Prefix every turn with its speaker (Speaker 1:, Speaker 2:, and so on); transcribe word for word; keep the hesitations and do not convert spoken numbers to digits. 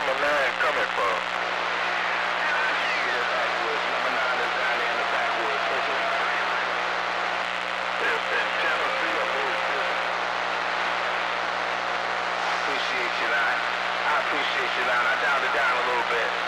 Speaker 1: number nine coming from? Yeah, backwoods. Number nine is down there in the backwoods. If in Tennessee or Mississippi. I appreciate you, Line. I appreciate you, Line. I dialed it down a little bit.